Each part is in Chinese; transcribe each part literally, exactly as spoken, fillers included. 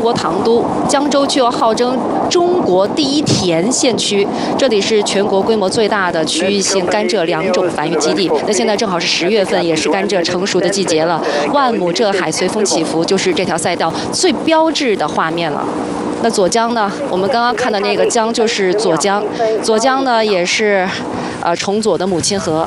国唐都江州区又号称中国第一甜县区，这里是全国规模最大的区域性甘蔗两种繁育基地。那现在正好是十月份，也是甘蔗成熟的季节了。万亩蔗海随风起伏，就是这条赛道最标志的画面了。那左江呢？我们刚刚看的那个江就是左江，左江呢也是，呃，崇左的母亲河。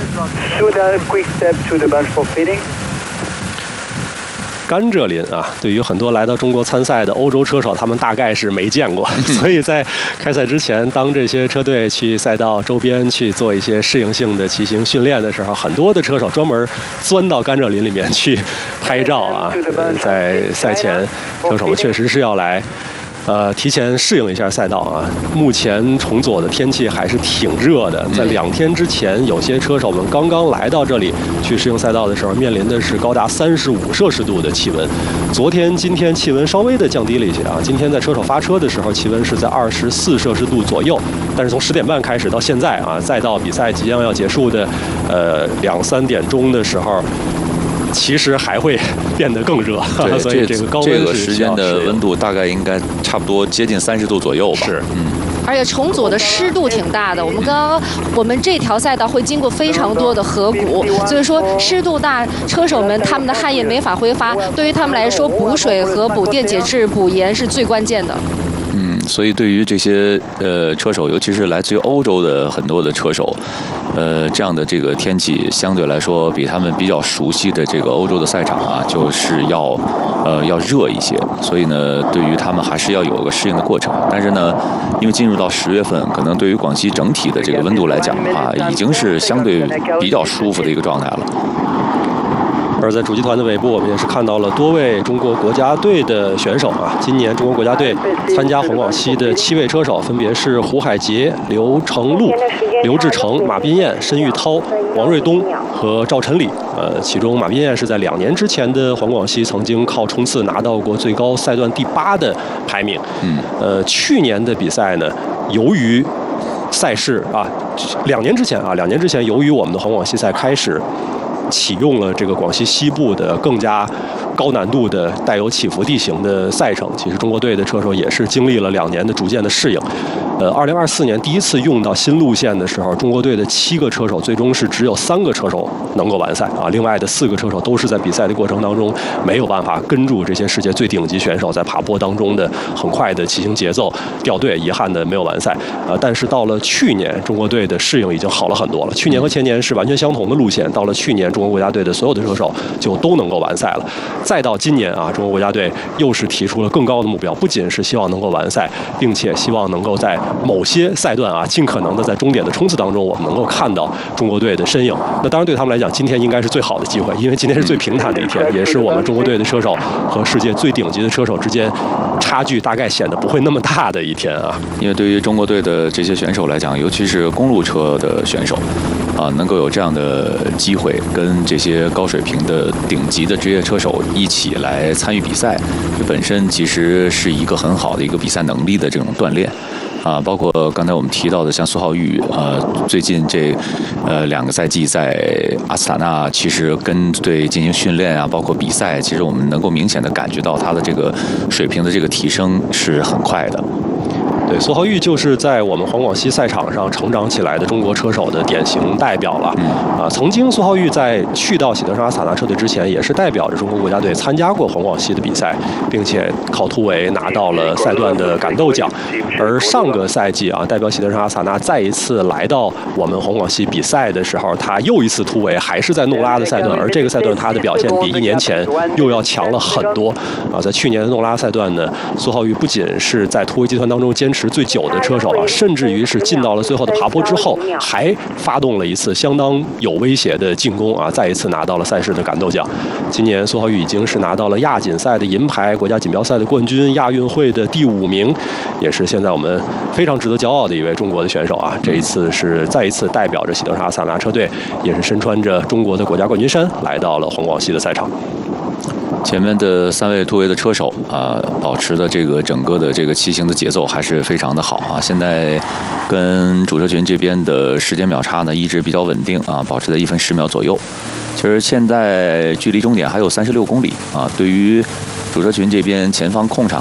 甘蔗林啊，对于很多来到中国参赛的欧洲车手，他们大概是没见过，所以在开赛之前，当这些车队去赛道周边去做一些适应性的骑行训练的时候，很多的车手专门钻到甘蔗林里面去拍照啊。在赛前，车手们确实是要来。呃，提前适应一下赛道啊。目前崇左的天气还是挺热的，在两天之前，有些车手们刚刚来到这里去适应赛道的时候，面临的是高达三十五摄氏度的气温。昨天、今天气温稍微的降低了一些啊。今天在车手发车的时候，气温是在二十四摄氏度左右，但是从十点半开始到现在啊，再到比赛即将要结束的呃两三点钟的时候。其实还会变得更热，所以这个高温这个时间的温度大概应该差不多接近三十度左右吧。 是， 嗯。而且崇左的湿度挺大的，我们刚刚我们这条赛道会经过非常多的河谷，所以说湿度大，车手们他们的汗液没法挥发，对于他们来说，补水和补电解质、补盐是最关键的。 嗯，所以对于这些呃车手，尤其是来自于欧洲的很多的车手，呃，这样的这个天气相对来说比他们比较熟悉的这个欧洲的赛场啊，就是要呃要热一些，所以呢，对于他们还是要有个适应的过程。但是呢，因为进入到十月份，可能对于广西整体的这个温度来讲的话，已经是相对比较舒服的一个状态了。 而在主集团的尾部，我们也是看到了多位中国国家队的选手啊。今年中国国家队参加环广西的七位车手，分别是胡海杰、刘成路、刘志成、马彬彦、申玉涛、王瑞东和赵晨礼。呃，其中马彬彦是在两年之前的环广西曾经靠冲刺拿到过最高赛段第八的排名。 嗯。 呃，去年的比赛呢，由于赛事啊，两年之前啊，两年之前由于我们的环广西赛开始。启用了这个广西西部的更加高难度的带有起伏地形的赛程。其实中国队的车手也是经历了两年的逐渐的适应。呃，二零二四年第一次用到新路线的时候，中国队的七个车手最终是只有三个车手能够完赛啊，另外的四个车手都是在比赛的过程当中没有办法跟住这些世界最顶级选手在爬坡当中的很快的骑行节奏，掉队，遗憾的没有完赛。啊，但是到了去年，中国队的适应已经好了很多了。去年和前年是完全相同的路线，到了去年，中国国家队的所有的车手就都能够完赛了。再到今年啊，中国国家队又是提出了更高的目标，不仅是希望能够完赛，并且希望能够在某些赛段啊，尽可能的在终点的冲刺当中，我们能够看到中国队的身影。那当然对他们来讲，今天应该是最好的机会，因为今天是最平坦的一天，也是我们中国队的车手和世界最顶级的车手之间差距大概显得不会那么大的一天啊。 因为对于中国队的这些选手来讲，尤其是公路车的选手啊，能够有这样的机会跟这些高水平的顶级的职业车手一起来参与比赛，这本身其实是一个很好的一个比赛能力的这种锻炼。啊，包括刚才我们提到的，像苏浩玉，呃，最近这呃两个赛季在阿斯塔纳，其实跟队进行训练啊，包括比赛，其实我们能够明显的感觉到他的这个水平的这个提升是很快的。 对，苏浩玉就是在我们环广西赛场上成长起来的中国车手的典型代表了。啊，曾经苏浩玉在去到喜德山阿斯塔纳车队之前，也是代表着中国国家队参加过环广西的比赛，并且靠突围拿到了赛段的感斗奖。而上个赛季啊，代表喜德山阿斯塔纳再一次来到我们环广西比赛的时候，他又一次突围，还是在诺拉的赛段，而这个赛段他的表现比一年前又要强了很多。啊，在去年的诺拉赛段呢，苏浩玉不仅是在突围集团当中坚持最久的车手啊，甚至于是进到了最后的爬坡之后，还发动了一次相当有威胁的进攻啊，再一次拿到了赛事的感斗奖。今年苏浩玉已经是拿到了亚锦赛的银牌、国家锦标赛的冠军、亚运会的第五名，也是现在我们非常值得骄傲的一位中国的选手啊。这一次是再一次代表着喜德山阿斯塔纳车队，也是身穿着中国的国家冠军衫来到了环广西的赛场。 前面的三位突围的车手啊、呃，保持的这个整个的这个骑行的节奏还是非常的好啊。现在跟主车群这边的时间秒差呢一直比较稳定啊，保持在一分十秒左右。其实现在距离终点还有三十六公里啊。对于主车群这边前方控场